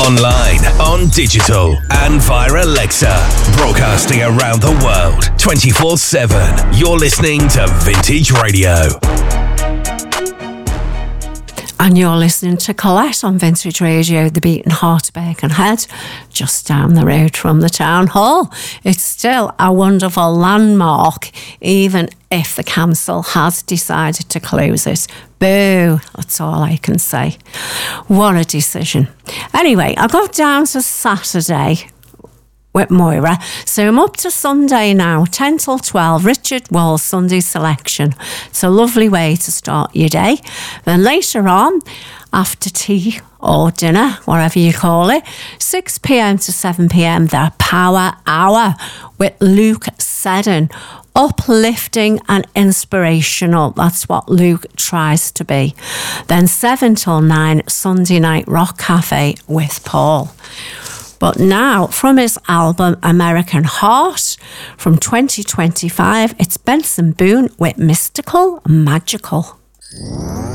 online, on digital, and via Alexa. Broadcasting around the world, 24/7. You're listening to Vintage Radio. And you're listening to Colette on Vintage Radio, the beating heart of Birkenhead, just down the road from the town hall. It's still a wonderful landmark, even if the council has decided to close it. Boo, that's all I can say. What a decision. Anyway, I got down to Saturday with Moira. So I'm up to Sunday now, 10 till 12, Richard Wall's Sunday selection. It's a lovely way to start your day. Then later on, after tea or dinner, whatever you call it, 6 p.m. to 7 p.m, the Power Hour with Luke Seddon. Uplifting and inspirational. That's what Luke tries to be. Then 7 till 9, Sunday Night Rock Cafe with Paul. But now, from his album American Heart from 2025, it's Benson Boone with Mystical Magical.